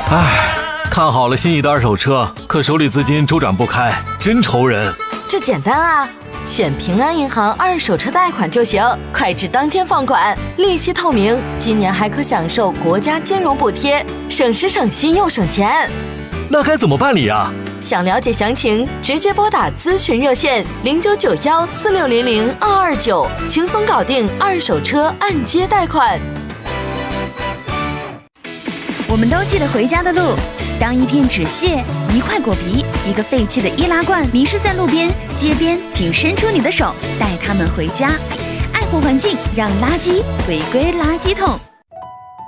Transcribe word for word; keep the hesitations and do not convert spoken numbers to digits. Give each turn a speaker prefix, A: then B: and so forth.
A: 唉，看好了心仪的二手车，可手里资金周转不开，真愁人。
B: 这简单啊，选平安银行二手车贷款就行，快至当天放款，利息透明，今年还可享受国家金融补贴，省时省心又省钱。
A: 那该怎么办理啊？
B: 想了解详情，直接拨打咨询热线零九九幺四六零零二二九，轻松搞定二手车按揭贷款。
C: 我们都记得回家的路，当一片纸屑、一块果皮、一个废弃的易拉罐迷失在路边、街边，请伸出你的手，带他们回家。爱护环境，让垃圾回归垃圾桶。